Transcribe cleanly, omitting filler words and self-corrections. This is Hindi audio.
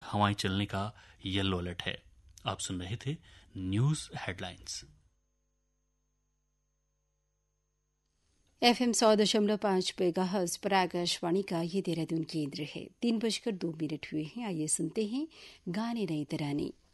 हवाएं चलने का येलो अलर्ट है। आप सुन रहे थे न्यूज हेडलाइंस। FM 100.5 मेगाहर्ट्ज पर आकाशवाणी का ये देहरादून केंद्र है। 3:02 हुए हैं। आइए सुनते हैं गाने नई तराने।